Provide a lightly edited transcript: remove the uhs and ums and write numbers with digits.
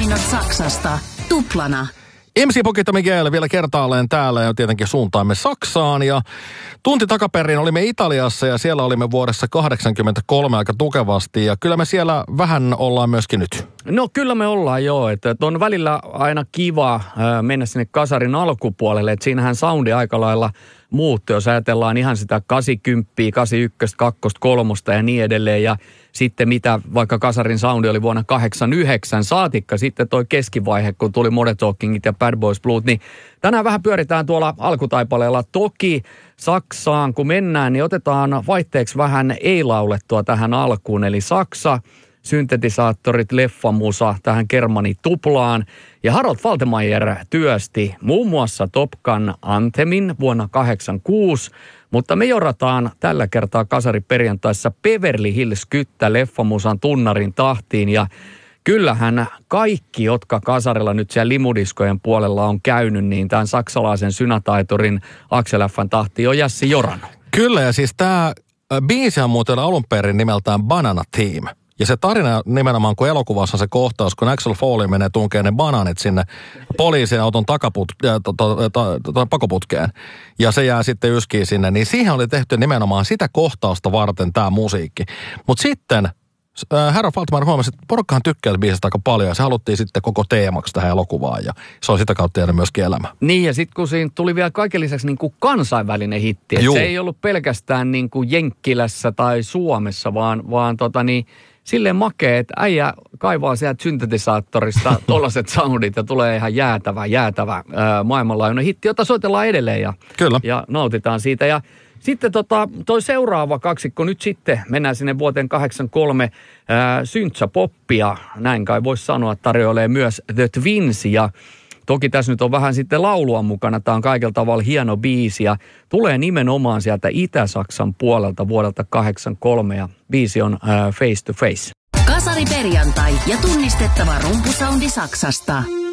Hittiohjelminnot Saksasta. Tuplana. MC Pocket Miguel vielä kertaalleen täällä ja tietenkin suuntaamme Saksaan. Ja tunti takaperin olimme Italiassa ja siellä olimme vuodessa 1983 aika tukevasti. Ja kyllä me siellä vähän ollaan myöskin nyt. No kyllä me ollaan joo, että on välillä aina kiva mennä sinne kasarin alkupuolelle. Että siinähän soundi aika lailla muuttui, jos ajatellaan ihan sitä 80, 81, 2, 3 ja niin edelleen. Ja sitten mitä vaikka kasarin soundi oli vuonna 89, saatikka sitten toi keskivaihe, kun tuli Modern Talkingit ja Bad Boys Blues, niin tänään vähän pyöritään tuolla alkutaipaleella. Toki Saksaan, kun mennään, niin otetaan vaihteeksi vähän ei-laulettua tähän alkuun, eli Saksa, syntetisaattorit, leffamusa tähän Germani-tuplaan. Ja Harold Faltermeyer työsti muun muassa Top Gun Anthemin vuonna 1986, mutta me jorataan tällä kertaa kasariperjantaissa Beverly Hills Kyttä leffamusan tunnarin tahtiin. Ja kyllähän kaikki, jotka kasarilla nyt siellä limudiskojen puolella on käynyt, niin tämän saksalaisen synätaitorin Axel F:n tahtiin on Jassi jorannut. Kyllä, ja siis tämä biisi on muuten alun perin nimeltään Banana Team. Ja se tarina nimenomaan, kun elokuvassa on se kohtaus, kun Axel Foley menee tunkee ne banaanit sinne poliisin auton pakoputkeen. Ja se jää sitten yskiin sinne. Niin siihen oli tehty nimenomaan sitä kohtausta varten tämä musiikki. Mutta sitten Harold Faltermeyer huomasi, että porukkahan tykkää biisistä aika paljon. Ja se haluttiin sitten koko teemaksi tähän elokuvaan. Ja se on sitä kautta jäänyt myöskin elämä. Niin, ja sitten kun siinä tuli vielä kaiken lisäksi niin kuin kansainvälinen hitti. Se ei ollut pelkästään niin kuin Jenkkilässä tai Suomessa, vaan silleen makea, että äijä kaivaa sieltä syntetisaattorista tollaiset soundit ja tulee ihan jäätävä maailmanlaajuinen hitti, jota soitellaan edelleen ja nautitaan siitä. Ja sitten toi seuraava kaksikko, nyt sitten mennään sinne vuoteen 1983, syntsäpoppia, näin kai voisi sanoa, tarjoilee myös The Twins ja toki tässä nyt on vähän sitten laulua mukana. Tämä on kaikella tavalla hieno biisi ja tulee nimenomaan sieltä Itä-Saksan puolelta vuodelta 1983 ja biisi on Face to Face. Kasari perjantai ja tunnistettava rumpusoundi Saksasta.